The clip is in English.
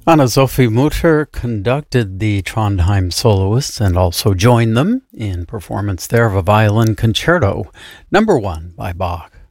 Anna Sophie Mutter conducted the Trondheim soloists and also joined them in performance there of a violin concerto, number 1 by Bach.